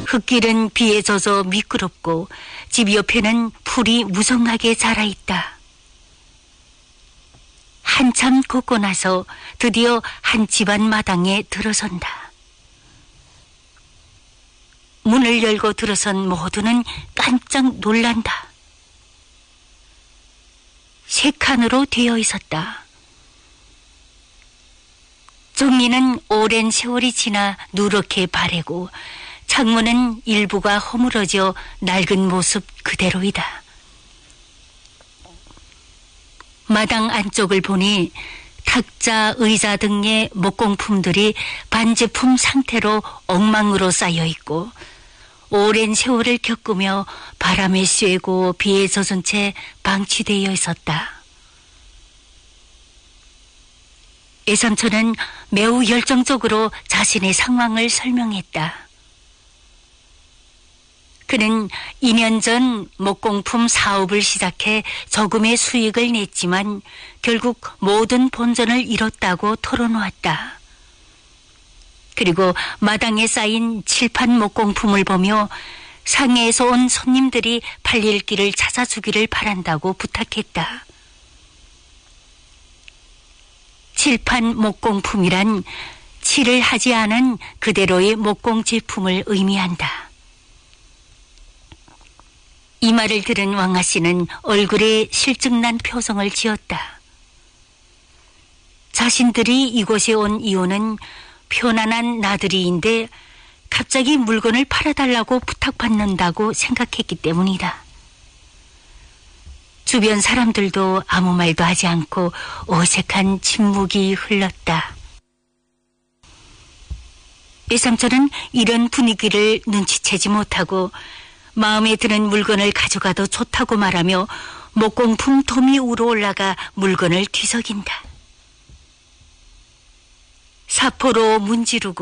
흙길은 비에 젖어 미끄럽고 집 옆에는 풀이 무성하게 자라있다. 한참 걷고 나서 드디어 한 집안 마당에 들어선다. 문을 열고 들어선 모두는 깜짝 놀란다. 세 칸으로 되어 있었다. 종이는 오랜 세월이 지나 누렇게 바래고 창문은 일부가 허물어져 낡은 모습 그대로이다. 마당 안쪽을 보니 탁자, 의자 등의 목공품들이 반제품 상태로 엉망으로 쌓여 있고 오랜 세월을 겪으며 바람에 쐬고 비에 젖은 채 방치되어 있었다. 애삼촌은 매우 열정적으로 자신의 상황을 설명했다. 그는 2년 전 목공품 사업을 시작해 조금의 수익을 냈지만 결국 모든 본전을 잃었다고 털어놓았다. 그리고 마당에 쌓인 칠판 목공품을 보며 상해에서 온 손님들이 팔릴 길을 찾아주기를 바란다고 부탁했다. 칠판 목공품이란 칠을 하지 않은 그대로의 목공 제품을 의미한다. 이 말을 들은 왕아 씨는 얼굴에 실증난 표정을 지었다. 자신들이 이곳에 온 이유는 편안한 나들이인데 갑자기 물건을 팔아달라고 부탁받는다고 생각했기 때문이다. 주변 사람들도 아무 말도 하지 않고 어색한 침묵이 흘렀다. 애삼촌은 이런 분위기를 눈치채지 못하고 마음에 드는 물건을 가져가도 좋다고 말하며 목공품 도미 위로 올라가 물건을 뒤적인다. 사포로 문지르고